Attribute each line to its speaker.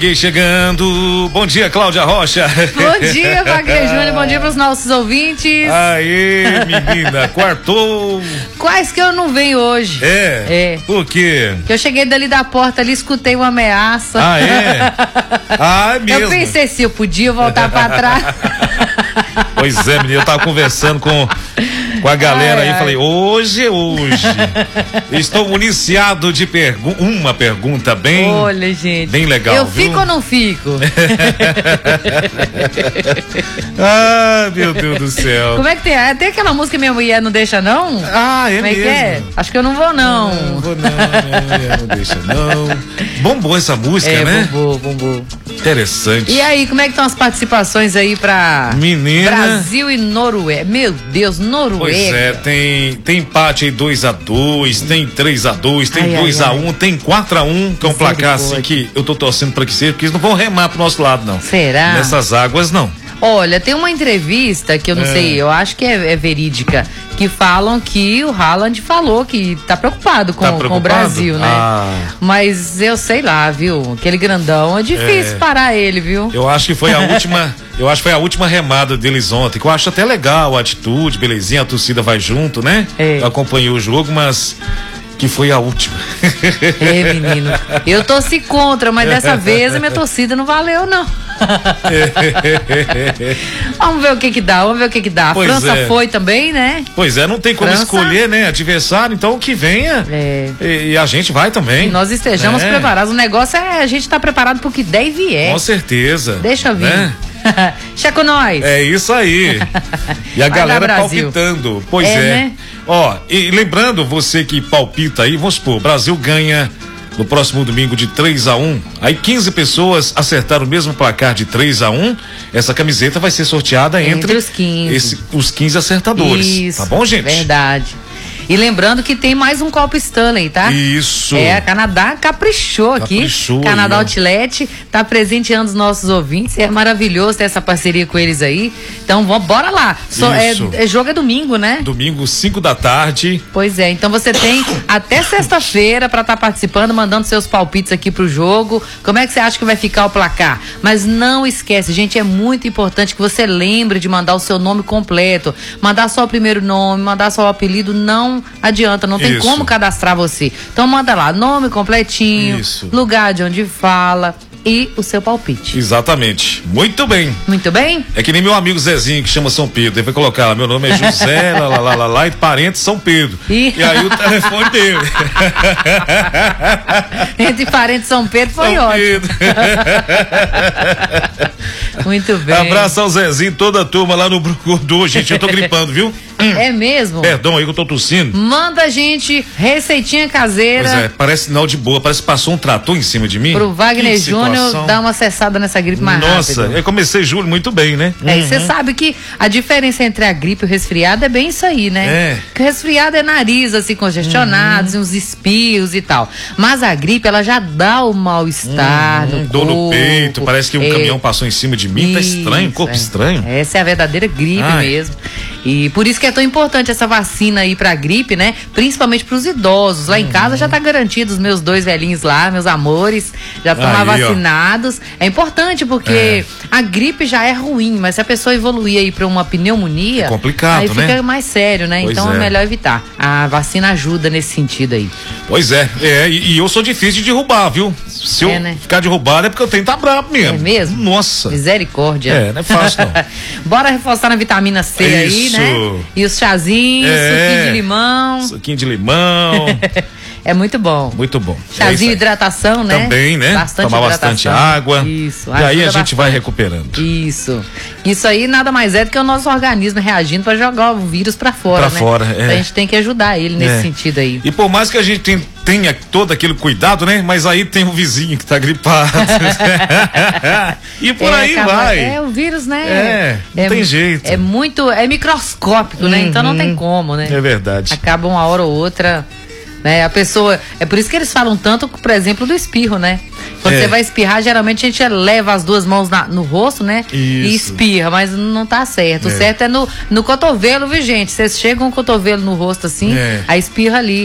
Speaker 1: Chegando, bom dia, Cláudia Rocha.
Speaker 2: Bom dia, Wagner Júnior, bom dia para os nossos ouvintes.
Speaker 1: Aê, menina, quartou.
Speaker 2: Quais que eu não venho hoje?
Speaker 1: É? Por quê?
Speaker 2: Que eu cheguei dali da porta ali, escutei uma ameaça.
Speaker 1: Ah, é? Ah, é mesmo?
Speaker 2: Eu pensei se eu podia voltar para trás.
Speaker 1: Pois é, menina, eu tava conversando com a galera aí, falei, hoje. Estou municiado de uma pergunta bem...
Speaker 2: Olha, gente.
Speaker 1: Bem legal,
Speaker 2: eu
Speaker 1: viu?
Speaker 2: Fico ou não fico?
Speaker 1: Ah, meu Deus do céu.
Speaker 2: Como é que tem? Tem aquela música Minha Mulher Não Deixa Não?
Speaker 1: Ah, é
Speaker 2: Como é
Speaker 1: mesmo?
Speaker 2: que é? Acho que eu não vou, não.
Speaker 1: Não vou, não. Minha mulher não deixa, não. Bombou essa música, né?
Speaker 2: Bombou.
Speaker 1: Interessante.
Speaker 2: E aí, como é que estão as participações aí pra
Speaker 1: Menina.
Speaker 2: Brasil e Noruega? Meu Deus, Noruega.
Speaker 1: Pois é, tem empate aí 2-2, tem 3-2, tem 2-1, tem 4-1, que é um placar assim que eu tô torcendo pra que seja, porque eles não vão remar pro nosso lado, não.
Speaker 2: Será?
Speaker 1: Nessas águas, não.
Speaker 2: Olha, tem uma entrevista que eu não sei, eu acho que é verídica, que falam que o Haaland falou que tá preocupado com o Brasil, né? Mas eu sei lá, viu? Aquele grandão, é difícil parar ele, viu?
Speaker 1: Eu acho que foi a última, foi a última remada deles ontem, que eu acho até legal a atitude, belezinha, a torcida vai junto, né? Eu acompanhei o jogo, mas que foi a última.
Speaker 2: Menino, eu torci contra, mas dessa vez a minha torcida não valeu, não. Vamos ver o que dá. A França foi também, né?
Speaker 1: Pois é, não tem como escolher, né? Adversário, então o que venha. E a gente vai também.
Speaker 2: E nós estejamos preparados. O negócio é a gente estar preparado pro que der e vier.
Speaker 1: Com certeza.
Speaker 2: Deixa vir. Né? Chega com nós.
Speaker 1: É isso aí. E a galera palpitando. Pois é. Né? Ó, e lembrando, você que palpita aí, vamos supor, o Brasil ganha no próximo domingo de 3-1, aí 15 pessoas acertaram o mesmo placar de 3-1, essa camiseta vai ser sorteada entre
Speaker 2: os 15.
Speaker 1: Os 15 acertadores. Isso, tá bom, gente?
Speaker 2: Verdade. E lembrando que tem mais um copo Stanley, tá?
Speaker 1: Isso.
Speaker 2: A Canadá caprichou aqui. Canadá Outlet tá presenteando os nossos ouvintes. É maravilhoso ter essa parceria com eles aí. Então, bora lá. Jogo é domingo, né?
Speaker 1: Domingo, 5 da tarde.
Speaker 2: Pois é. Então você tem até sexta-feira pra estar participando, mandando seus palpites aqui pro jogo. Como é que você acha que vai ficar o placar? Mas não esquece, gente, é muito importante que você lembre de mandar o seu nome completo. Mandar só o primeiro nome, mandar só o apelido, não adianta, não tem como cadastrar você. Então manda lá, nome completinho, lugar de onde fala e o seu palpite.
Speaker 1: Exatamente. Muito bem.
Speaker 2: Muito bem?
Speaker 1: É que nem meu amigo Zezinho, que chama São Pedro. Ele vai colocar lá, meu nome é José, lá, e parente São Pedro. E aí o telefone dele.
Speaker 2: Entre parentes São Pedro foi ótimo. Muito bem.
Speaker 1: Abraço ao Zezinho, toda a turma lá no Brucudu. Gente, eu tô gripando, viu?
Speaker 2: É mesmo?
Speaker 1: Perdão aí que eu tô tossindo.
Speaker 2: Manda a gente receitinha caseira.
Speaker 1: Pois é, parece não de boa, parece que passou um trator em cima de mim.
Speaker 2: Pro Wagner Júnior dar uma cessada nessa gripe mais rápido.
Speaker 1: Nossa, eu comecei julho muito bem, né?
Speaker 2: Você sabe que a diferença entre a gripe e o resfriado é bem isso aí, né? Porque o resfriado é nariz assim congestionado, uns espirros e tal. Mas a gripe, ela já dá o mal-estar no
Speaker 1: dor
Speaker 2: corpo.
Speaker 1: no peito, parece que um caminhão passou em cima de mim, tá estranho, corpo estranho.
Speaker 2: Essa é a verdadeira gripe mesmo. E por isso que é tão importante essa vacina aí pra gripe, né? Principalmente pros idosos. Lá em casa já tá garantido, os meus 2 velhinhos lá, meus amores, já estão lá vacinados. É importante porque a gripe já é ruim, mas se a pessoa evoluir aí pra uma pneumonia,
Speaker 1: é complicado,
Speaker 2: aí fica mais sério, né?
Speaker 1: Pois
Speaker 2: então é melhor evitar. A vacina ajuda nesse sentido aí.
Speaker 1: Pois é, e eu sou difícil de derrubar, viu? Se eu ficar derrubado é porque eu tenho que estar bravo mesmo.
Speaker 2: É mesmo?
Speaker 1: Nossa.
Speaker 2: Misericórdia.
Speaker 1: Não é fácil não.
Speaker 2: Bora reforçar na vitamina C aí, né? E os chazinhos, suquinho de limão.
Speaker 1: Suquinho de limão.
Speaker 2: É muito bom.
Speaker 1: Muito bom.
Speaker 2: Chazinho, hidratação, né?
Speaker 1: Também, né? Tomar bastante água. Isso. E aí a gente vai recuperando.
Speaker 2: Isso. Isso aí nada mais é do que o nosso organismo reagindo para jogar o vírus para fora, né? Então a gente tem que ajudar ele nesse sentido aí.
Speaker 1: E por mais que a gente tenha todo aquele cuidado, né? Mas aí tem um vizinho que tá gripado. E por aí vai.
Speaker 2: O vírus, né?
Speaker 1: Não tem jeito.
Speaker 2: É microscópico, né? Então não tem como, né?
Speaker 1: É verdade.
Speaker 2: Acaba uma hora ou outra, né? A pessoa, é por isso que eles falam tanto, por exemplo, do espirro, né? Quando você vai espirrar, geralmente a gente leva as 2 mãos no rosto, né? E espirra, mas não tá certo. O certo é no cotovelo, viu, gente? Vocês chegam o cotovelo no rosto assim, aí espirra ali.